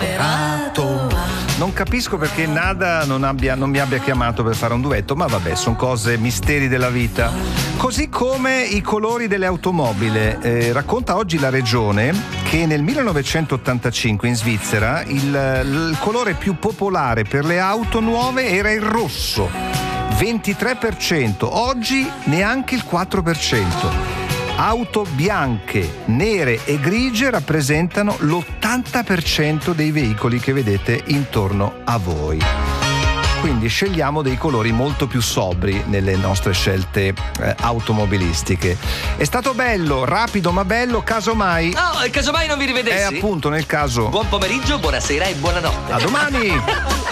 Non capisco perché Nada non mi abbia chiamato per fare un duetto, ma vabbè, sono cose, misteri della vita. Così come i colori delle automobili. Racconta oggi la regione che nel 1985 in Svizzera il colore più popolare per le auto nuove era il rosso, 23%, oggi neanche il 4%. Auto bianche, nere e grigie rappresentano l'80% dei veicoli che vedete intorno a voi. Quindi scegliamo dei colori molto più sobri nelle nostre scelte automobilistiche. È stato bello, rapido ma bello, casomai. No, casomai non vi rivedessi. Appunto, nel caso. Buon pomeriggio, buonasera e buonanotte. A domani.